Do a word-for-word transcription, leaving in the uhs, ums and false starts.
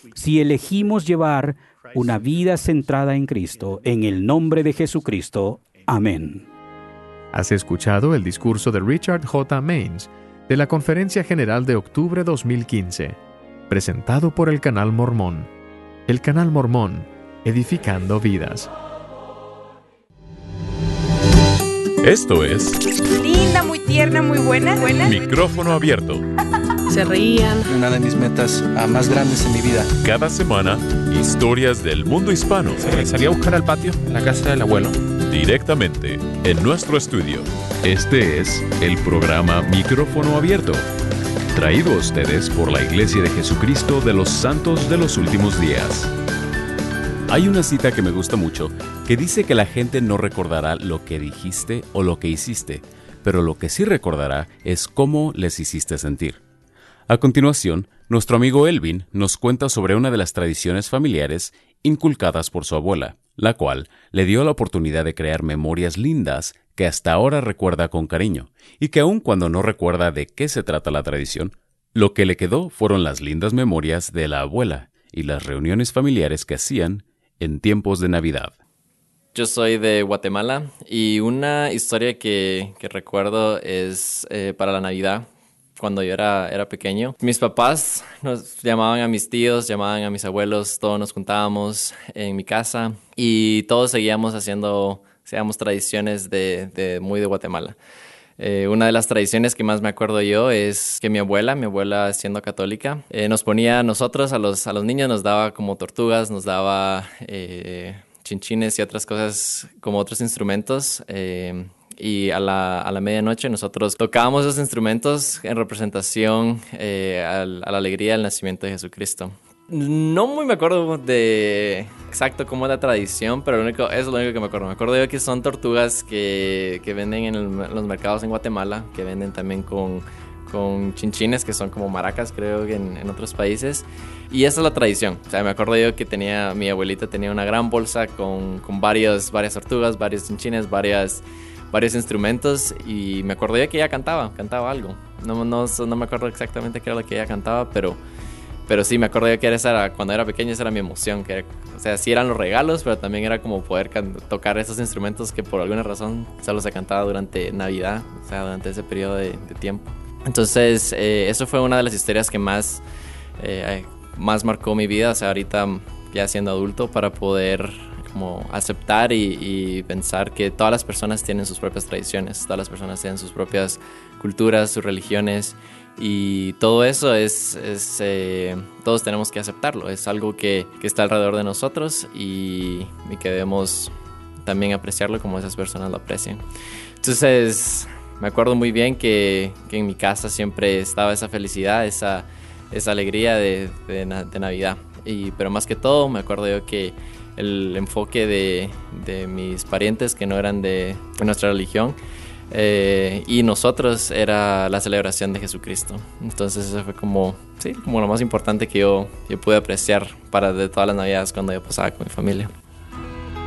si elegimos llevar una vida centrada en Cristo, en el nombre de Jesucristo. Amén. Has escuchado el discurso de Richard J. Maines de la Conferencia General de octubre dos mil quince, presentado por el Canal Mormón. El Canal Mormón, edificando vidas. Esto es linda, muy tierna, muy buena, buena. Micrófono Abierto. Se reían. Una de mis metas uh, más grandes en mi vida. Cada semana, historias del mundo hispano. Se salía a buscar al patio, en la casa del abuelo. Directamente en nuestro estudio. Este es el programa Micrófono Abierto, traído a ustedes por la Iglesia de Jesucristo de los Santos de los Últimos Días. Hay una cita que me gusta mucho, que dice que la gente no recordará lo que dijiste o lo que hiciste, pero lo que sí recordará es cómo les hiciste sentir. A continuación, nuestro amigo Elvin nos cuenta sobre una de las tradiciones familiares inculcadas por su abuela, la cual le dio la oportunidad de crear memorias lindas que hasta ahora recuerda con cariño, y que aun cuando no recuerda de qué se trata la tradición, lo que le quedó fueron las lindas memorias de la abuela y las reuniones familiares que hacían en tiempos de Navidad. Yo soy de Guatemala y una historia que, que recuerdo es eh, para la Navidad. Cuando yo era, era pequeño, mis papás nos llamaban a mis tíos, llamaban a mis abuelos, todos nos juntábamos en mi casa y todos seguíamos haciendo, hacíamos tradiciones de, de muy de Guatemala. Eh, una de las tradiciones que más me acuerdo yo es que mi abuela, mi abuela siendo católica, eh, nos ponía a nosotros, a los, a los niños, nos daba como tortugas, nos daba eh, chinchines y otras cosas como otros instrumentos. Eh, Y a la, a la medianoche nosotros tocábamos esos instrumentos en representación eh, al, a la alegría del nacimiento de Jesucristo. No muy me acuerdo de exacto cómo es la tradición, pero lo único, eso es lo único que me acuerdo. Me acuerdo yo que son tortugas que, que venden en, el, en los mercados en Guatemala, que venden también con, con chinchines, que son como maracas, creo que en, en otros países. Y esa es la tradición. O sea, me acuerdo yo que tenía, mi abuelita tenía una gran bolsa con, con varios, varias tortugas, varios chinchines, varias... varios instrumentos y me acuerdo ya que ella cantaba, cantaba algo. No, no, no me acuerdo exactamente qué era lo que ella cantaba, pero, pero sí, me acuerdo ya que esa era, cuando era pequeño esa era mi emoción. Que era, o sea, sí eran los regalos, pero también era como poder can- tocar esos instrumentos que por alguna razón solo se cantaba durante Navidad, o sea, durante ese periodo de, de tiempo. Entonces, eh, eso fue una de las historias que más, eh, más marcó mi vida, o sea, ahorita ya siendo adulto, para poder... como aceptar y, y pensar que todas las personas tienen sus propias tradiciones, todas las personas tienen sus propias culturas, sus religiones y todo eso es, es eh, todos tenemos que aceptarlo, es algo que, que está alrededor de nosotros y, y que debemos también apreciarlo como esas personas lo aprecian. Entonces me acuerdo muy bien que, que en mi casa siempre estaba esa felicidad, esa, esa alegría de, de, de Navidad, y, pero más que todo me acuerdo yo que el enfoque de, de mis parientes que no eran de, de nuestra religión eh, y nosotros era la celebración de Jesucristo. Entonces eso fue como, sí, como lo más importante que yo, yo pude apreciar para de todas las Navidades cuando yo pasaba con mi familia.